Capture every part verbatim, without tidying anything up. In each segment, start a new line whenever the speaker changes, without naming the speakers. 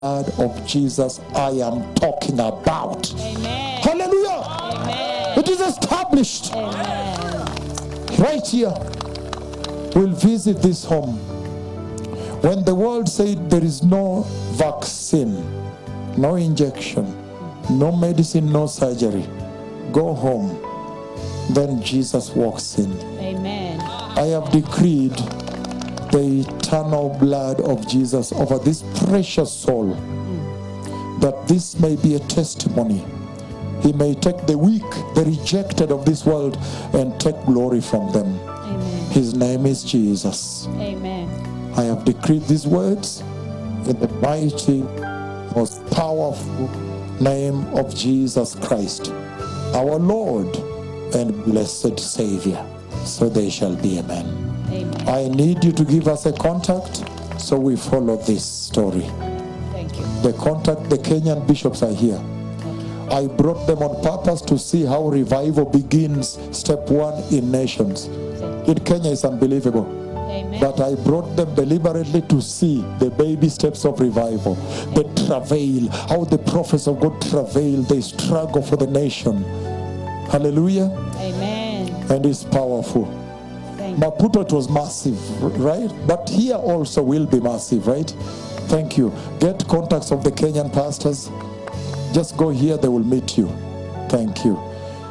blood of Jesus I am talking about.
Amen.
Hallelujah.
Amen.
It is established.
Amen.
Right here. We'll visit this home. When the world said there is no vaccine, no injection, no medicine, no surgery, go home. Then Jesus walks in.
Amen.
I have decreed the eternal blood of Jesus over this precious soul, that this may be a testimony. He may take the weak, the rejected of this world, and take glory from them.
Amen.
His name is Jesus.
Amen.
I have decreed these words in the mighty, most powerful name of Jesus Christ, our Lord and blessed Savior. So they shall be. Amen.
Amen.
I need you to give us a contact so we follow this story.
Thank you.
The contact, the Kenyan bishops are here. I brought them on purpose to see how revival begins. Step one in nations. In Kenya is unbelievable.
Amen.
But I brought them deliberately to see the baby steps of revival, the travail, how the prophets of God travail, they struggle for the nation. Hallelujah.
Amen.
And it's powerful.
Thank you.
Maputo, it was massive, right? But here also will be massive, right? Thank you. Get contacts of the Kenyan pastors. Just go here, they will meet you. Thank you.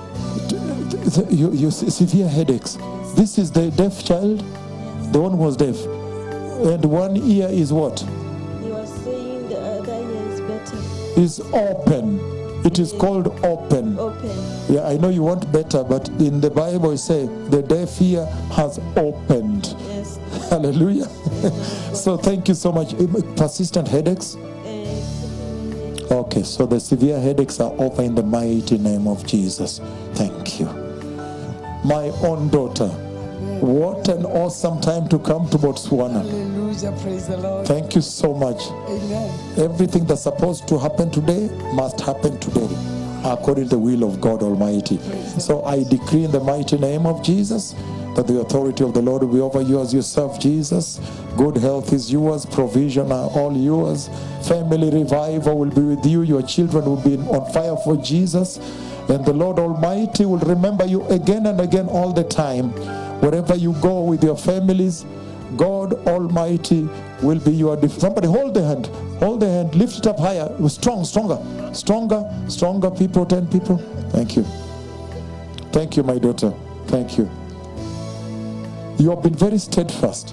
You, you severe headaches. This is the deaf child. The one who was deaf. And one ear is what?
You are saying the other ear is better.
Is open. It is called open.
Open.
Yeah, I know you want better, but in the Bible it says the deaf ear has opened.
Yes.
Hallelujah. So thank you so much. Persistent headaches?
Uh,
Okay, so the severe headaches are over in the mighty name of Jesus. Thank you. My own daughter, what an awesome time to come to Botswana.
Hallelujah, praise the Lord.
Thank you so much.
Amen.
Everything that's supposed to happen today must happen today, according to the will of God Almighty. So I decree in the mighty name of Jesus that the authority of the Lord will be over you as you serve Jesus. Good health is yours, provision are all yours. Family revival will be with you. Your children will be on fire for Jesus. And the Lord Almighty will remember you again and again all the time. Wherever you go with your families, God Almighty will be your defense. Somebody hold the hand. Hold the hand. Lift it up higher. Strong, stronger. Stronger, stronger people, ten people. Thank you. Thank you, my daughter. Thank you. You have been very steadfast.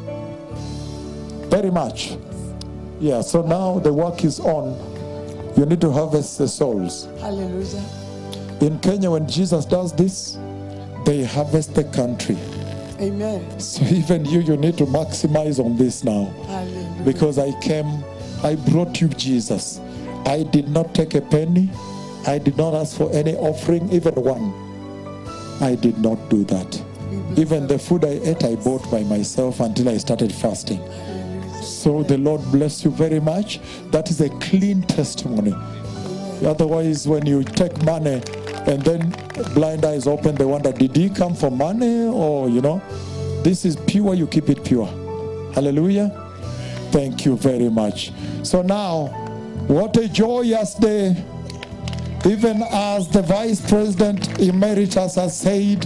Very much. Yeah, so now the work is on. You need to harvest the souls.
Hallelujah.
In Kenya, when Jesus does this, they harvest the country.
Amen.
So even you, you need to maximize on this now.
Hallelujah.
Because I came, I brought you Jesus. I did not take a penny. I did not ask for any offering, even one. I did not do that. Even the food I ate, I bought by myself until I started fasting. So the Lord bless you very much. That is a clean testimony. Otherwise, when you take money and then blind eyes open, they wonder, did he come for money? Or, you know, this is pure, you keep it pure. Hallelujah. Thank you very much. So now, what a joyous day. Even as the Vice President Emeritus has said,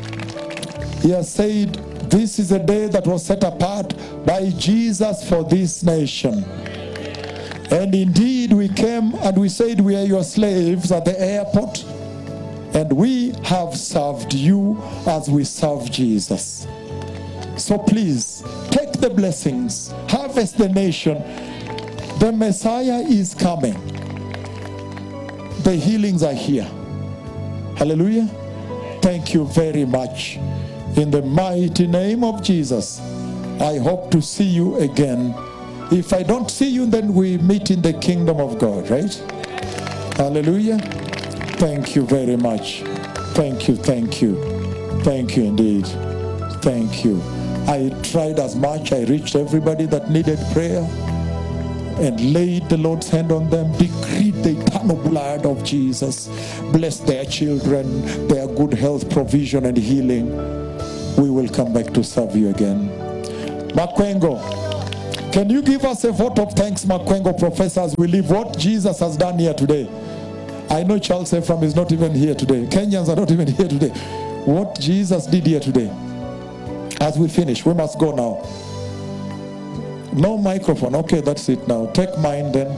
he has said, this is a day that was set apart by Jesus for this nation. And indeed, we came and we said we are your slaves at the airport. And we have served you as we serve Jesus. So please, take the blessings, harvest the nation. The Messiah is coming. The healings are here. Hallelujah. Thank you very much. In the mighty name of Jesus, I hope to see you again. If I don't see you, then we meet in the kingdom of God, right? Hallelujah. Thank you very much. Thank you, thank you. Thank you indeed. Thank you. I tried as much. I reached everybody that needed prayer and laid the Lord's hand on them, decreed the eternal blood of Jesus. Bless their children, their good health, provision, and healing. We will come back to serve you again. Makwengo. Can you give us a vote of thanks, Makwengo professors? We leave what Jesus has done here today. I know Charles Ephraim is not even here today. Kenyans are not even here today. What Jesus did here today. As we finish, we must go now. No microphone. Okay, that's it now. Take mine then.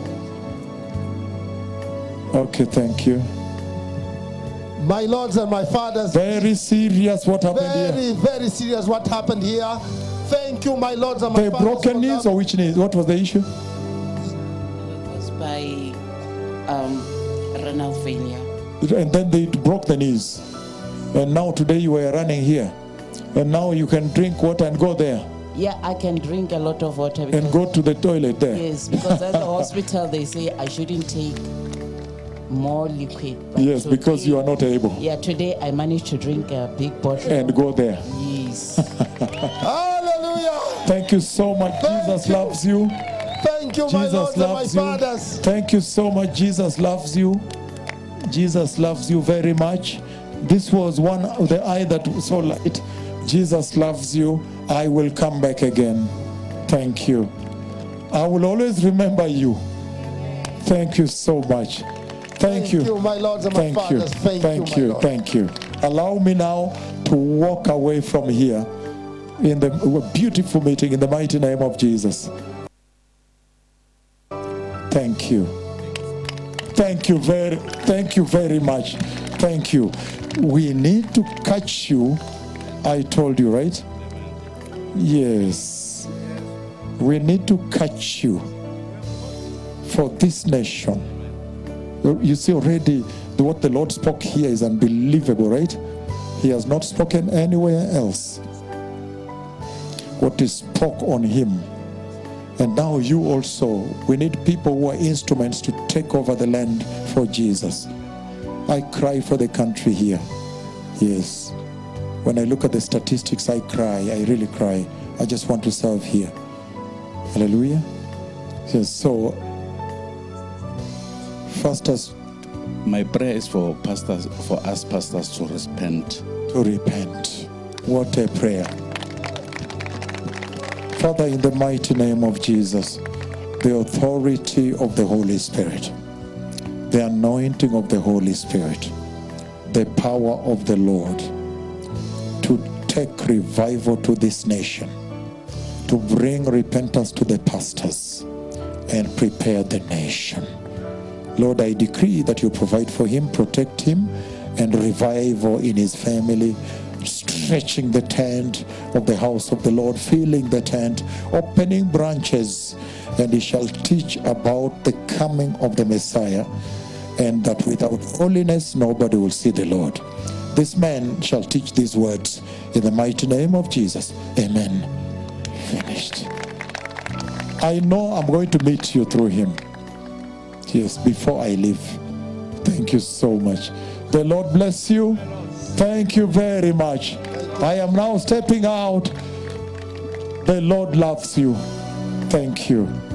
Okay, thank you.
My lords and my fathers,
Very serious what happened here.
very, very serious what happened here. Thank you, my lords and my
The
fathers.
broken
for
knees
that.
or which knees? What was the issue?
It was by um, renal failure.
And then they broke the knees. And now today you were running here. And now you can drink water and go there.
Yeah, I can drink a lot of water.
And
Because,
go to the toilet there.
yes, because at the hospital they say I shouldn't take more liquid. But
Yes, because you are not able.
Yeah, today I managed to drink a big bottle.
And go there.
Yes.
Hallelujah.
Thank you so much.
Thank
Jesus
you.
loves you.
Thank you, my
Jesus
lords and my
loves you.
fathers.
Thank you so much. Jesus loves you. Jesus loves you very much. This was one of the eye that saw light. Jesus loves you. I will come back again. Thank you. I will always remember you. Thank you so much. Thank you.
my lords and my
Thank you.
fathers. Thank,
Thank
you,
you.
my Lord.
Thank you. Allow me now to walk away from here in the beautiful meeting in the mighty name of Jesus. Thank you. Thank you very, thank you very much. Thank you. We need to catch you. I told you, right? Yes. We need to catch you for this nation. You see already what the Lord spoke here is unbelievable, right? He has not spoken anywhere else. What is spoke on him. And now you also, we need people who are instruments to take over the land for Jesus. I cry for the country here. Yes. When I look at the statistics, I cry. I really cry. I just want to serve here. Hallelujah. Yes, so, first as
My prayer is for pastors, for us pastors to repent.
to repent. What a prayer. Father, in the mighty name of Jesus, the authority of the Holy Spirit, the anointing of the Holy Spirit, the power of the Lord to take revival to this nation, to bring repentance to the pastors and prepare the nation. Lord, I decree that you provide for him, protect him, and revival in his family, stretching the tent of the house of the Lord, filling the tent, opening branches, and he shall teach about the coming of the Messiah, and that without holiness nobody will see the Lord. This man shall teach these words in the mighty name of Jesus. Amen. Finished. I know I'm going to meet you through him. Yes, before I leave. Thank you so much. The Lord bless you. Thank you very much. I am now stepping out. The Lord loves you. Thank you.